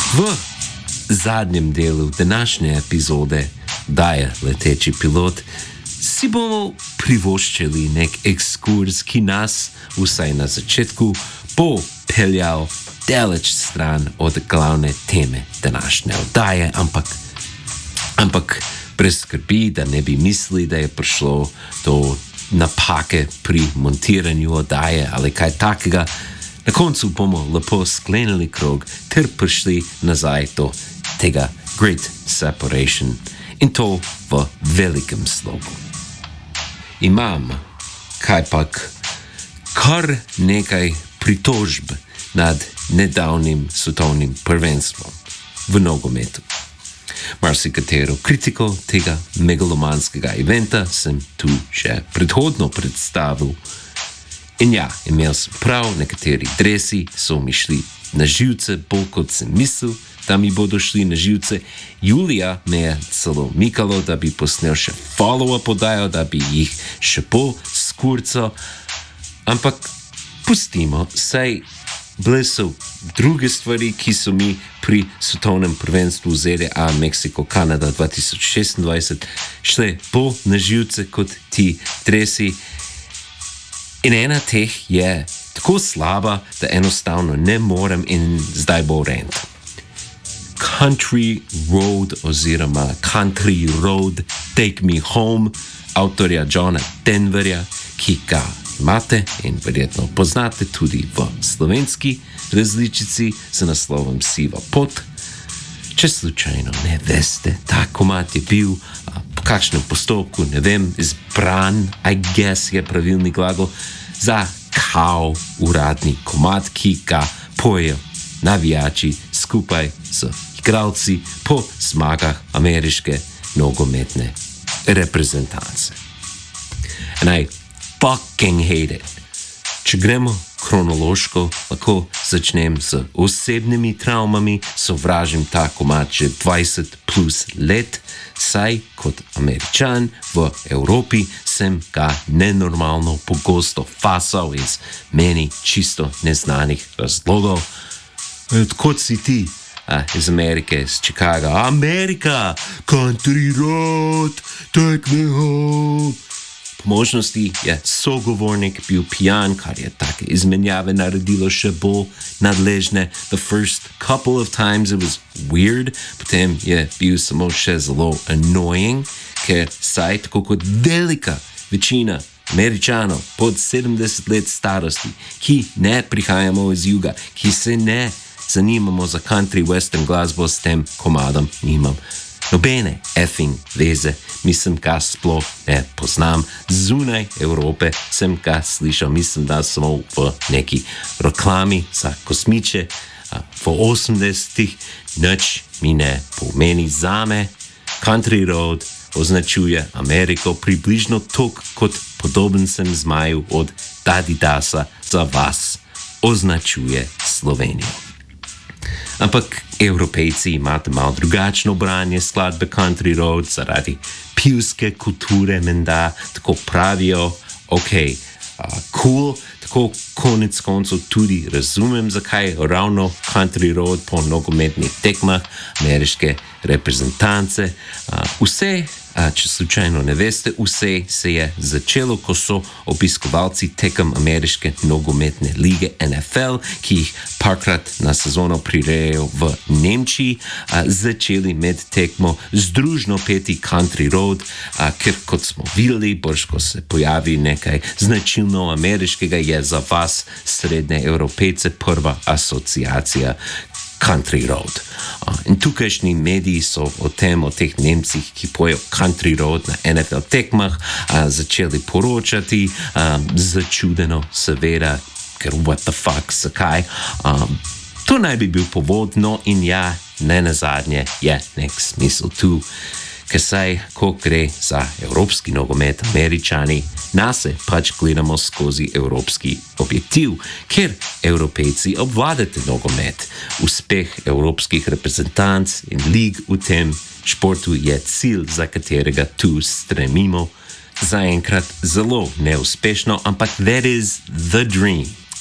V zadnjem delu današnje epizode Daje leteči pilot si bomo privoščili nek ekskurs, ki nas, vsaj na začetku, bo peljal daleč stran od glavne teme današnje oddaje, ampak brez skrbi, da ne bi mislili, da je prišlo do napake pri montiranju oddaje ali kaj takega. Na koncu bomo lepo sklenili krog ter prišli nazaj do tega Great Separation in to v velikem slogu. Imam kajpak kar nekaj pritožb nad nedavnim svetovnim prvenstvom v nogometu. Marsikatero kritiko tega megalomanskega eventa sem tu že predhodno predstavil. In ja, imel sem prav, nekateri dresi so mi šli na živce, bolj kot sem mislil, da mi bodo šli na živce. Julija me je celo mikalo, da bi posnel še follow-up oddajo, da bi jih še bolj skurcal. Ampak pustimo, saj bile so druge stvari, ki so mi pri svetovnem prvenstvu ZDA, Meksiko, Kanada 2026 šle bolj na živce kot ti dresi. In ena teh je tako slaba, da enostavno ne morem in zdaj bo rent. Country Road oziroma Country Road Take Me Home avtorja Johna Denverja, ki ga imate in verjetno poznate tudi v slovenski različici z naslovom Siva pot. Če slučajno ne veste, ta komad je bil po kakšnem postopku, ne vem, izbran, I guess je pravilni glagol, za kao uradni komad, ki ga pojejo navijači skupaj z igralci po zmagah ameriške nogometne reprezentance. And I fucking hate it. Če gremo kronološko, lahko začnem z osebnimi travmami, sovražim ta komad že 20 plus let, saj kot Američan v Evropi sem ga nenormalno pogosto fasal iz meni čisto neznanih razlogov. Kot si ti? Iz Amerike, iz Chicaga. Amerika! Country Road, take me home! Po možnosti je sogovornik bil pijan, kar je take izmenjave naredilo še bolj nadležne. The first couple of times it was weird, potem je bil samo še zelo annoying, ker saj tako kot velika večina Američanov pod 70 let starosti, ki ne prihajamo iz juga, ki se ne zanimamo za country western glasbo, s tem komadom nimam nobene effing veze, mislim, ga sploh ne poznam. Zunaj Evrope sem ga slišal, mislim, da smo v neki reklami za kosmiče v 80-ih, nič mi ne pomeni zame. Country Road označuje Ameriko približno tok, kot podoben sem zmaju od Adidasa za vas označuje Slovenijo. Ampak Evropejci imate malo drugačno branje skladbe Country Road zaradi pivske kulture, menda tako pravijo, ok, cool, tako konec koncev tudi razumem, zakaj ravno Country Road po nogometnih tekmah ameriške reprezentance. Vse, če slučajno ne veste, vse se je začelo, ko so obiskovalci tekem ameriške nogometne lige NFL, ki jih parkrat na sezono prirejajo v Nemčiji, začeli med tekmo združno peti Country Road, ker kot smo videli, brž ko se pojavi nekaj značilno ameriškega, je za vas srednje Evropejce prva asociacija Country Road. In tukajšnji mediji so o teh Nemcih, ki pojejo Country Road na NFL tekmah, začeli poročati, začudeno seveda, ker what the fuck, zakaj. To naj bi bil povodno in ja, ne nazadnje je nek smisel tu, ker saj, ko gre za evropski nogomet, Američani nase pač gledamo skozi evropski objektiv, ker Evropejci obvladate nogomet. Uspeh evropskih reprezentanc in lig v tem športu je cilj, za katerega tu stremimo. Zaenkrat zelo neuspešno, ampak that is the dream.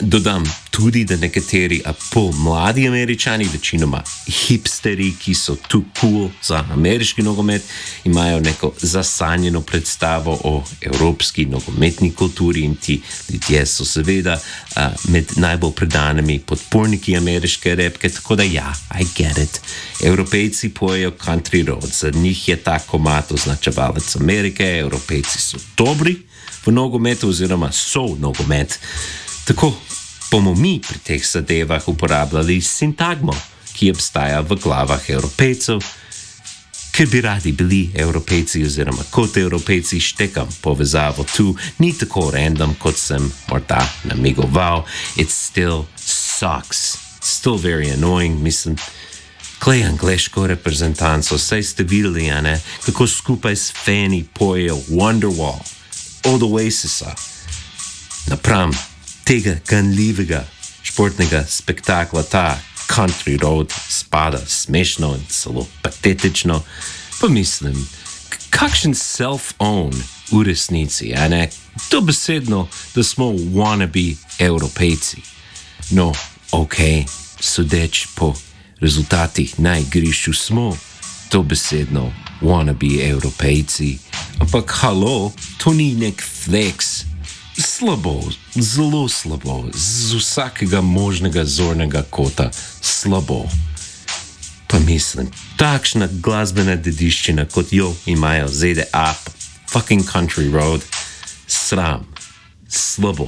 Dodam tudi, da nekateri mladi Američani, večinoma hipsteri, ki so tu cool za ameriški nogomet, imajo neko zasanjeno predstavo o evropski nogometni kulturi in ti ljudje so seveda med najbolj predanimi podporniki ameriške repke, tako da ja, I get it. Evropejci pojejo country road, za njih je ta komad označevalec Amerike, Evropejci so dobri v nogometu oziroma so nogomet. Tako bomo mi pri teh zadevah uporabljali sintagmo, ki obstaja v glavah Evropejcev, ker bi radi bili Evropejci oziroma kot Evropejci, štekam povezavo tu, ni tako random, kot sem morda namigoval. It still sucks. It's still very annoying, mislim. Glej angleško reprezentanco, saj ste videli, kako skupaj s fani pojejo Wonderwall od Oasisa. Napram tega ganljivega športnega spektakla, ta country road spada smešno in celo patetično, pa mislim, kakšen self-own v resnici, dobesedno, da smo wannabe Evropejci. No, sodeč po rezultatih na igrišču smo dobesedno wannabe Evropejci, ampak halo, to ni nek flex. Slabo, zelo slabo, z vsakega možnega zornega kota slabo. Pa mislim, takšna glasbena dediščina, kot jo imajo ZDA, fucking country road, sram, slabo.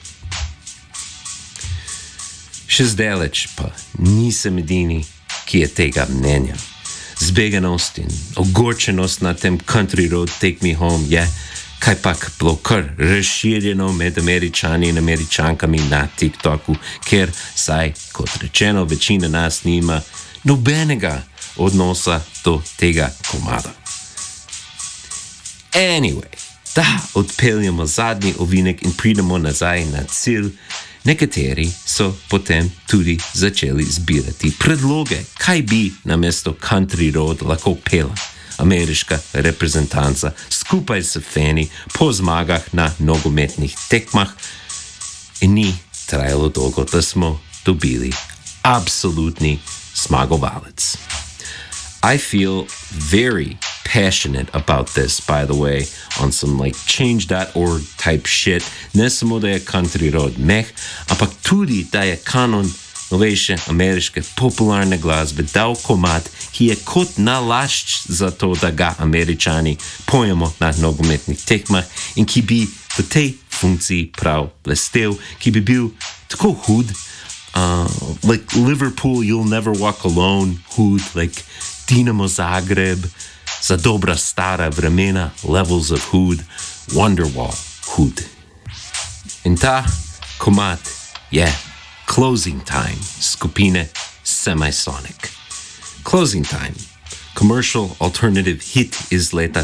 Še zdaleč pa nisem edini, ki je tega mnenja. Zbeganost in ogorčenost na tem country road take me home je kajpak bilo kar razširjeno med Američani in Američankami na TikToku, ker, saj, kot rečeno, večina nas nima nobenega odnosa do tega komada. Anyway, da odpeljemo zadnji ovinek in pridemo nazaj na cilj. Nekateri so potem tudi začeli zbirati predloge, kaj bi namesto country road lahko pela ameriška reprezentanca skupaj s fani po zmagah na nogometnih tekmah, in ni trajalo dolgo, da smo dobili absolutni zmagovalec. I feel very passionate about this, by the way, on some like change.org type shit. Ne samo, da je country road meh, ampak tudi, da je kanon novejše ameriške popularne glasbe dal komad, ki je kot nalašč za to, da ga Američani pojemo na nogometnih tekmah in ki bi v tej funkciji prav blestel, ki bi bil tako hud, like Liverpool, You'll Never Walk Alone, hud, like Dinamo Zagreb, za dobra stara vremena, Levels of Hood, Wonderwall, hud. In ta komad je Closing Time skupine Semisonic. Closing Time, commercial alternative hit iz leta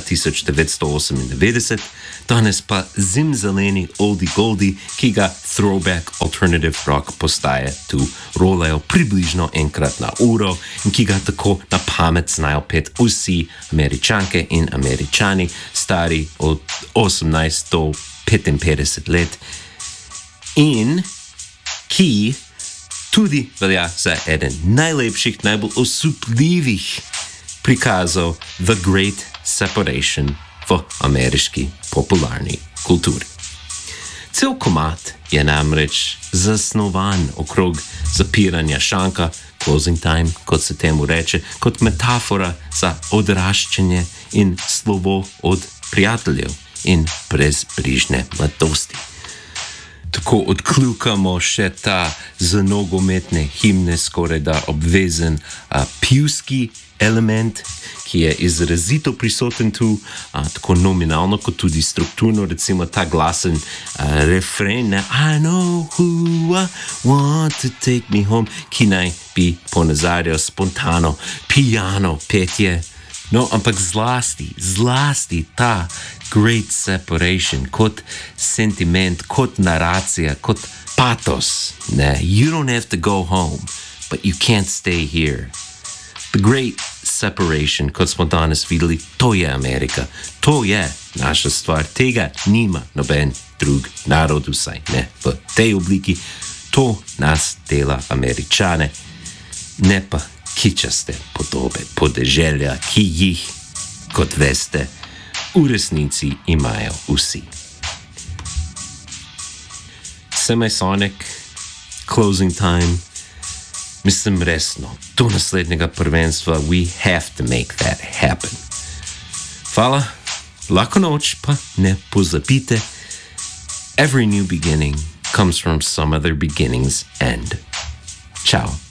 1998, danes pa zimzeleni oldie goldie, ki ga throwback alternative rock postaje tu rolajo približno enkrat na uro in ki ga tako na pamet znajo pet vsi Američanke in Američani, stari od 18 do 55 let, in ki tudi velja za eden najlepših, najbolj osupljivih prikazov The Great Separation v ameriški popularni kulturi. Cel komad je namreč zasnovan okrog zapiranja šanka, closing time, kot se temu reče, kot metafora za odraščanje in slovo od prijateljev in brezbrižne mladosti. Tako odkljukamo še ta za nogometne himne skoraj da obvezen pivski element, ki je izrazito prisoten tu, tako nominalno kot tudi strukturno, recimo ta glasen refren, I know who I want to take me home, ki naj bi ponazarjal spontano pijano petje. No, ampak zlasti ta Great Separation kot sentiment, kot naracija, kot patos. Ne, you don't have to go home, but you can't stay here. The Great Separation, kot smo danes videli, to je Amerika, to je naša stvar, tega nima noben drug narod, vsaj ne v tej obliki, To nas dela Američane, ne pa kičaste podobe podeželja, ki jih, kot veste, v resnici imajo vsi. Semisonic, closing time. Mislim resno, do naslednjega prvenstva, we have to make that happen. Hvala, lahko noč, pa ne pozabite. Every new beginning comes from some other beginning's end. Ciao.